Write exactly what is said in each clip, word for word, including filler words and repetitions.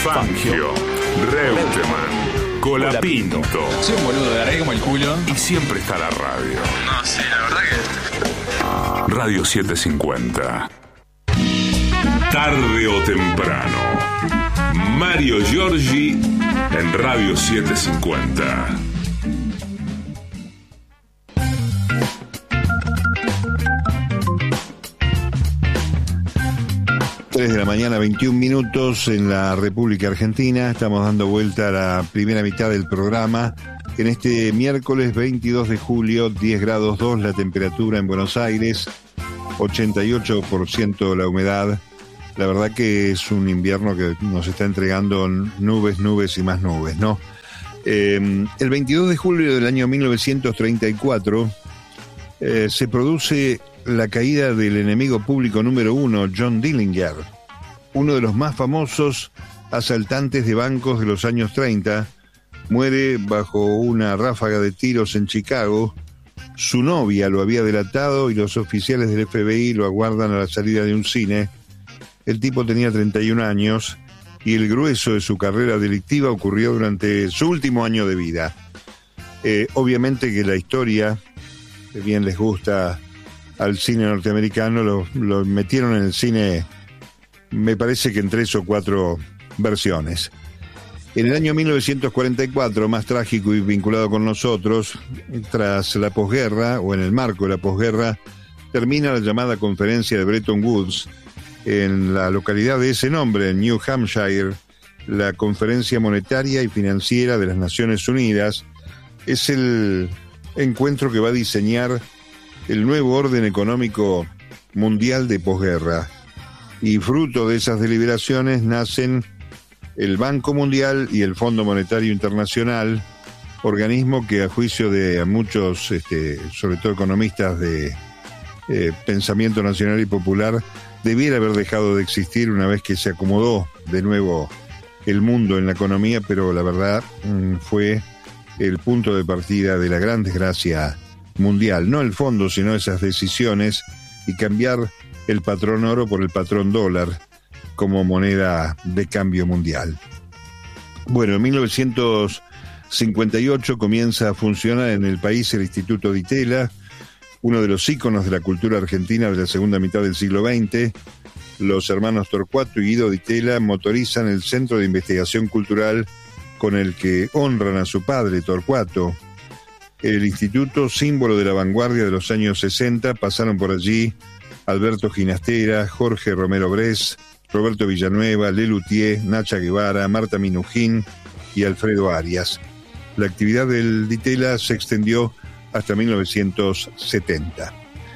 Fangio, Reutemann, Colapinto. Soy un boludo, de como el culo. Y siempre está la radio. No, sí, la verdad que... Radio setecientos cincuenta. Tarde o temprano. Mario Giorgi en Radio setecientos cincuenta. tres de la mañana, veintiún minutos en la República Argentina. Estamos dando vuelta a la primera mitad del programa. En este miércoles veintidós de julio, diez grados dos la temperatura en Buenos Aires, ochenta y ocho por ciento la humedad. La verdad que es un invierno que nos está entregando nubes, nubes y más nubes, ¿no? Eh, el veintidós de julio del año mil novecientos treinta y cuatro eh, se produce la caída del enemigo público número uno, John Dillinger, uno de los más famosos asaltantes de bancos de los años treinta. Muere bajo una ráfaga de tiros en Chicago. Su novia lo había delatado y los oficiales del F B I lo aguardan a la salida de un cine. El tipo tenía treinta y un años y el grueso de su carrera delictiva ocurrió durante su último año de vida. Eh, obviamente que la historia, que bien les gusta al cine norteamericano, lo, lo metieron en el cine, me parece que en tres o cuatro versiones. En el año mil novecientos cuarenta y cuatro, más trágico y vinculado con nosotros, tras la posguerra, o en el marco de la posguerra, termina la llamada conferencia de Bretton Woods en la localidad de ese nombre, en New Hampshire. La conferencia monetaria y financiera de las Naciones Unidas es el encuentro que va a diseñar el nuevo orden económico mundial de posguerra. Y fruto de esas deliberaciones nacen el Banco Mundial y el Fondo Monetario Internacional, organismo que a juicio de muchos, este, sobre todo economistas de eh, pensamiento nacional y popular, debiera haber dejado de existir una vez que se acomodó de nuevo el mundo en la economía, pero la verdad mmm, fue el punto de partida de la gran desgracia mundial. No el fondo, sino esas decisiones y cambiar el patrón oro por el patrón dólar como moneda de cambio mundial. Bueno, en mil novecientos cincuenta y ocho comienza a funcionar en el país el Instituto Di Tella, uno de los íconos de la cultura argentina de la segunda mitad del siglo veinte. Los hermanos Torcuato y Guido Di Tella motorizan el Centro de Investigación Cultural con el que honran a su padre, Torcuato. El instituto, símbolo de la vanguardia de los años sesenta, pasaron por allí Alberto Ginastera, Jorge Romero Bress, Roberto Villanueva, Lelutier, Nacha Guevara, Marta Minujín y Alfredo Arias. La actividad del Di Tella se extendió hasta mil novecientos setenta.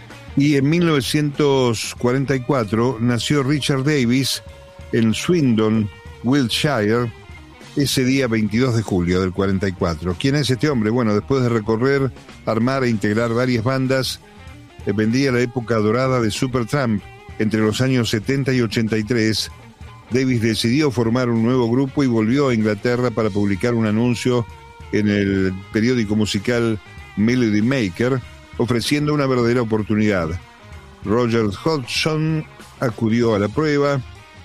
Y en mil novecientos cuarenta y cuatro nació Richard Davis en Swindon, Wiltshire, ese día veintidós de julio del cuarenta y cuatro. ¿Quién es este hombre? Bueno, después de recorrer, armar e integrar varias bandas, eh, vendría la época dorada de Supertramp. Entre los años setenta y ochenta y tres, Davis decidió formar un nuevo grupo y volvió a Inglaterra para publicar un anuncio en el periódico musical Melody Maker, ofreciendo una verdadera oportunidad. Roger Hodgson acudió a la prueba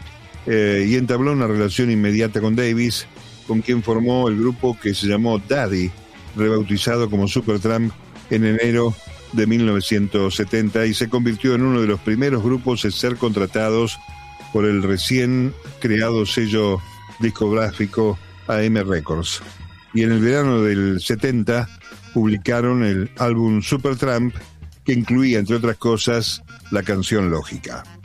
eh, y entabló una relación inmediata con Davis, con quien formó el grupo que se llamó Daddy, rebautizado como Supertramp en enero de mil novecientos setenta, y se convirtió en uno de los primeros grupos en ser contratados por el recién creado sello discográfico A M Records. Y en el verano del setenta publicaron el álbum Supertramp, que incluía, entre otras cosas, la canción Lógica.